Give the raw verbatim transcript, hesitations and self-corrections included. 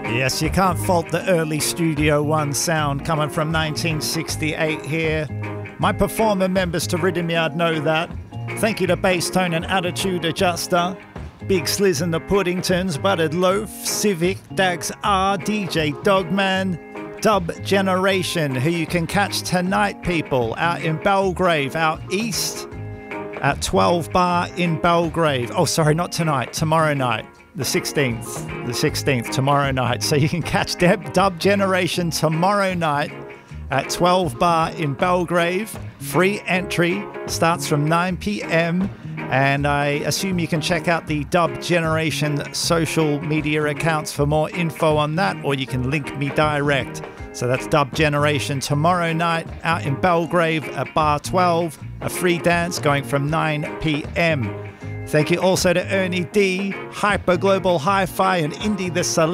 Yes, you can't fault the early Studio One sound coming from nineteen sixty-eight here. My performer members to Rhythm Yard know that. Thank you to Bass Tone and Attitude Adjuster, Big Sliz and the Puddingtons, Buttered Loaf, Civic, Dags R, D J Dogman, Dub Generation, who you can catch tonight, people, out in Belgrave, out east at twelve Bar in Belgrave. Oh, sorry, not tonight, tomorrow night. The sixteenth, the sixteenth, tomorrow night. So you can catch Deb, Dub Generation tomorrow night at twelve Bar in Belgrave. Free entry, starts from nine p m And I assume you can check out the Dub Generation social media accounts for more info on that, or you can link me direct. So that's Dub Generation tomorrow night out in Belgrave at Bar twelve. A free dance going from nine p m Thank you also to Ernie D, Hyper Global Hi-Fi, and Indy the Select.